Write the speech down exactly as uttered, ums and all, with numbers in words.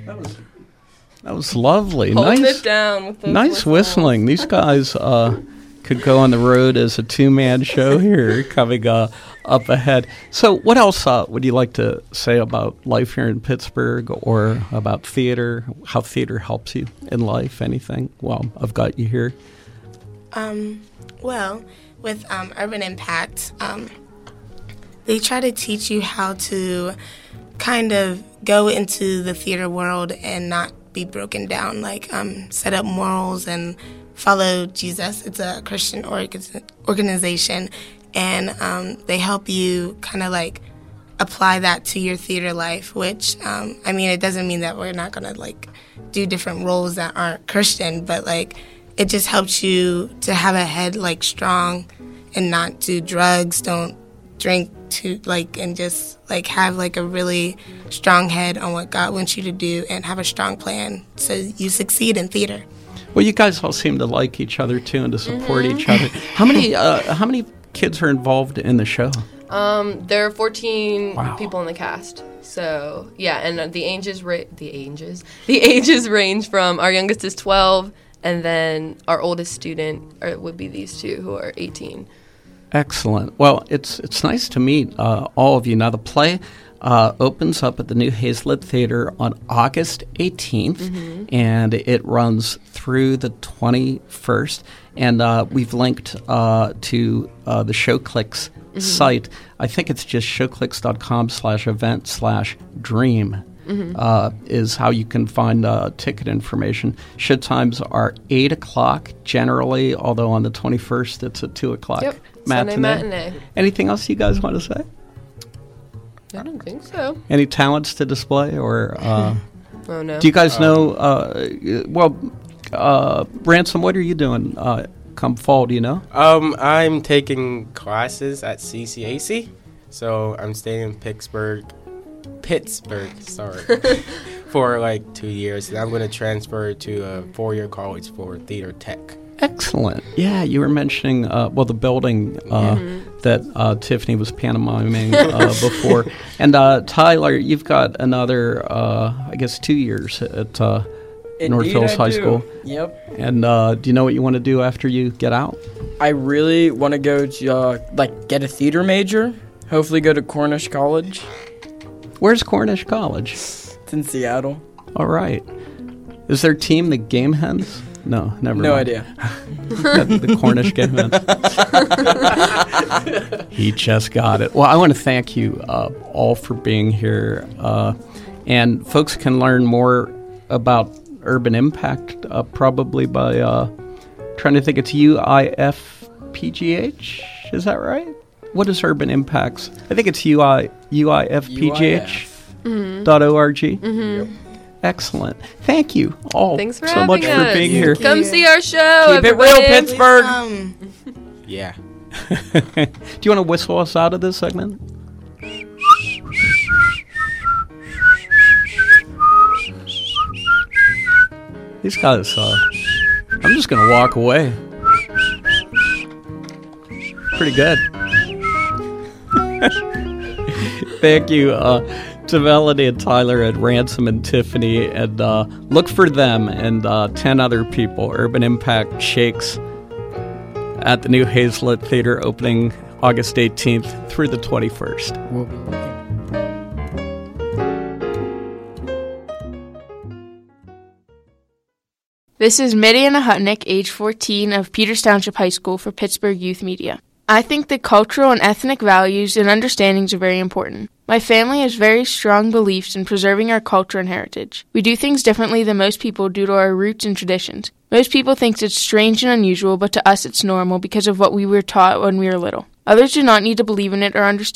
That was that was lovely. Holding nice, it down with those nice whistles. whistling. These guys uh, could go on the road as a two-man show here, coming uh, up ahead. So, what else uh, would you like to say about life here in Pittsburgh, or about theater? How theater helps you in life? Anything? Well, I've got you here. Um, well, with um, Urban Impact, um, they try to teach you how to kind of go into the theater world and not be broken down, like um, set up morals and follow Jesus. It's a Christian org- organization, and um, they help you kind of like apply that to your theater life, which, um, I mean, it doesn't mean that we're not going to like do different roles that aren't Christian, but like it just helps you to have a head like strong and not do drugs, don't drink to like, and just like have like a really strong head on what God wants you to do and have a strong plan so you succeed in theater. Well, you guys all seem to like each other too, and to support Mm-hmm. each other. How many uh, how many kids are involved in the show? Um, there are fourteen Wow. people in the cast. So yeah, and uh, the ages ra- the ages the ages range from our youngest is twelve, and then our oldest student are, would be these two who are eighteen. Excellent. Well, it's it's nice to meet uh, all of you. Now, the play uh, opens up at the New Hazlitt Theater on August eighteenth, Mm-hmm. and it runs through the twenty-first. And uh, we've linked uh, to uh, the ShowClicks Mm-hmm. site. I think it's just showclicks.com slash event slash dream. Mm-hmm. Uh, is how you can find uh, ticket information. Show times are eight o'clock generally, although on the twenty-first it's a two o'clock Yep, matinee. Sunday matinee. Anything else you guys want to say? I don't think so. Any talents to display? Or uh, Oh no. do you guys know, uh, well, uh, Ransom, what are you doing uh, come fall, do you know? Um, I'm taking classes at C C A C, so I'm staying in Pittsburgh, Pittsburgh, sorry, for like two years, and I'm going to transfer to a four-year college for theater tech. Excellent. Yeah, you were mentioning, uh, well, the building uh, Mm-hmm. that uh, Tiffany was pantomiming uh, before. And uh, Tyler, you've got another, uh, I guess, two years at uh, North Indeed, Hills I High do. School. Yep. And uh, do you know what you want to do after you get out? I really want to go to, uh, like, get a theater major. Hopefully go to Cornish College. Where's Cornish College? It's in Seattle. All right. Is their team the Game Hens? No, never No mind. idea. The Cornish Game Hens. He just got it. Well, I want to thank you uh, all for being here. Uh, and folks can learn more about Urban Impact uh, probably by uh, trying to think. It's U I F P G H. Is that right? What is Urban Impacts? I think it's U I U I F P G H dot O R G. Mm-hmm. Excellent. Thank you all Thanks for so having much us. for being here. Come see our show. Keep it everybody. real, Pittsburgh. Um, Yeah. Do you want to whistle us out of this segment? These guys, uh, I'm just going to walk away. Pretty good. Thank you uh, to Melanie and Tyler and Ransom and Tiffany. And uh, look for them and uh, ten other people. Urban Impact Shakes at the New Hazlitt Theater, opening August eighteenth through the twenty-first. We'll be looking. This is Midiana Hutnick, age fourteen, of Peters Township High School for Pittsburgh Youth Media. I think that cultural and ethnic values and understandings are very important. My family has very strong beliefs in preserving our culture and heritage. We do things differently than most people due to our roots and traditions. Most people think it's strange and unusual, but to us it's normal because of what we were taught when we were little. Others do not need to believe in it or understand